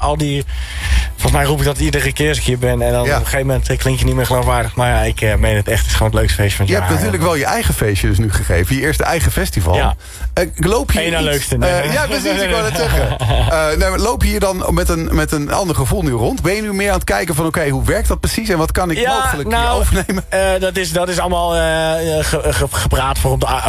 al die... Volgens mij roep ik dat iedere keer als ik hier ben. En dan op een gegeven moment klink je niet meer geloofwaardig. Maar ja, ik meen het echt. Het is gewoon het leukste feestje van het jaar. Je hebt natuurlijk wel je eigen feestje dus nu gegeven. Je eerste eigen festival. Ja. Loop je Eén na leukste. ja, precies. Ik wou het zeggen. Loop je hier dan met een ander gevoel nu rond? Ben je nu meer aan het kijken van oké, hoe werkt dat precies? En wat kan ik mogelijk hier overnemen? Dat is allemaal gepraat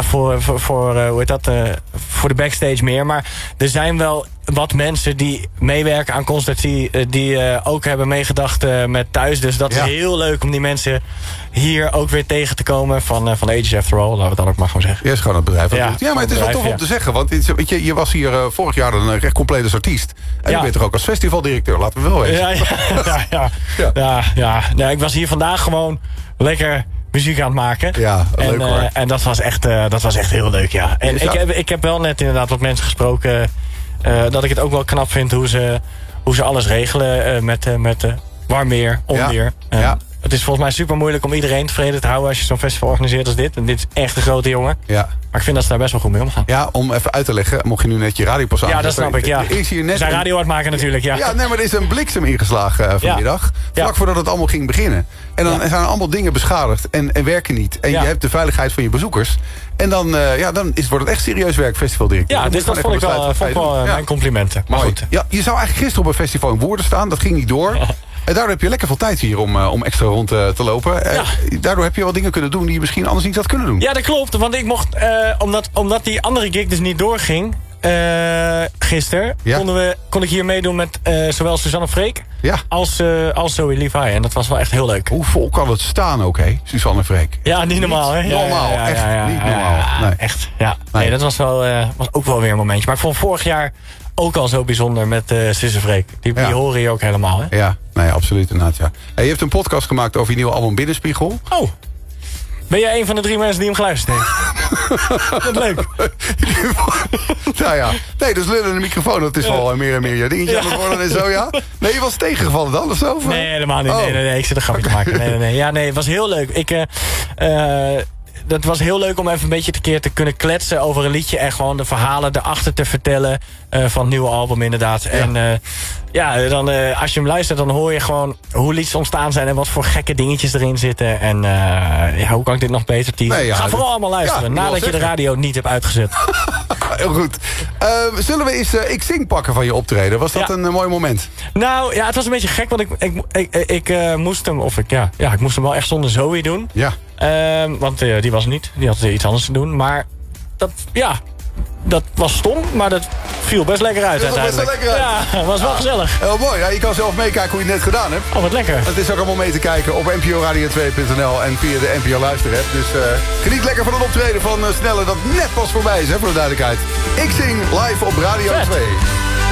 voor de backstage meer. Maar er zijn wel wat mensen die meewerken aan Constantie die ook hebben meegedacht met thuis. Dus dat is heel leuk om die mensen hier ook weer tegen te komen van Ages After All. Laten we dat ook maar gewoon zeggen. Ja, is gewoon het bedrijf. Ja, maar het is wel tof om te zeggen. Want je was hier vorig jaar een echt compleet als artiest. En je bent er ook als festivaldirecteur. Laten we wel weten. Ja, ik was hier vandaag gewoon lekker muziek aan het maken. Ja, leuk hoor. En dat was echt heel leuk, ja. En ik heb wel net inderdaad wat mensen gesproken dat ik het ook wel knap vind hoe ze alles regelen met warm weer, onweer. Het is volgens mij super moeilijk om iedereen tevreden te houden als je zo'n festival organiseert als dit. En dit is echt een grote jongen. Ja. Maar ik vind dat ze daar best wel goed mee omgaan. Ja, om even uit te leggen, mocht je nu net je radiopas aan. Ja, dat snap ik, ja. We zijn radio aan het maken natuurlijk, ja. Ja, nee, maar er is een bliksem ingeslagen vanmiddag. Vlak voordat het allemaal ging beginnen. En dan zijn er allemaal dingen beschadigd en werken niet. En je hebt de veiligheid van je bezoekers. En dan wordt het echt serieus werk, festivaldirecteur. Ja, dus dat vond ik wel mijn complimenten. Maar goed. Ja, je zou eigenlijk gisteren op een festival in Woerden staan. Dat ging niet door. En daardoor heb je lekker veel tijd hier om extra rond te lopen. Daardoor heb je wel dingen kunnen doen die je misschien anders niet had kunnen doen. Ja, dat klopt. Want ik mocht, omdat die andere gig dus niet doorging gisteren, kon ik hier meedoen met zowel Suzanne Freek als Zoe Levi. En dat was wel echt heel leuk. Hoe vol kan het staan ook, hè, Suzanne Freek? Ja, niet normaal, hè? Normaal, echt niet normaal. Nee. Echt, ja. Nee, dat was ook wel weer een momentje. Maar ik vond vorig jaar ook al zo bijzonder met Suzanne Freek. Die horen je ook helemaal, hè? Ja, nee, absoluut inderdaad, ja. Hey, je hebt een podcast gemaakt over je nieuwe album Binnenspiegel. Oh. Ben jij een van de 3 mensen die hem geluisterd heeft? Wat leuk. Nou ja. Nee, dus lullen in de microfoon. Dat is wel meer en meer je dingetje aan het worden en zo, ja. Nee, je was tegengevallen dan, of zo? Nee, helemaal niet. Nee, ik zit een grapje te maken. Nee. Ja, nee, het was heel leuk. Dat was heel leuk om even een beetje te kunnen kletsen over een liedje. En gewoon de verhalen erachter te vertellen van het nieuwe album inderdaad. Ja. En dan, als je hem luistert, dan hoor je gewoon hoe liedjes ontstaan zijn. En wat voor gekke dingetjes erin zitten. En hoe kan ik dit nog beter teasen? Ga vooral allemaal luisteren. Nadat je de radio niet hebt uitgezet. Heel goed. Zullen we eens Ik Zing pakken van je optreden? Was dat een mooi moment? Nou, ja, het was een beetje gek. Want ik moest hem, ik moest hem wel echt zonder Zoe doen. Ja. Want die was niet. Die had iets anders te doen. Maar dat was stom, maar dat viel best lekker uit uiteindelijk. Ja, was wel gezellig. Heel mooi. Ja, je kan zelf meekijken hoe je het net gedaan hebt. Oh, wat lekker. Het is ook allemaal mee te kijken op nporadio2.nl en via de NPO Luister-app. Dus geniet lekker van het optreden van Snelle dat net pas voorbij is, hè, voor de duidelijkheid. Ik Zing live op Radio 2.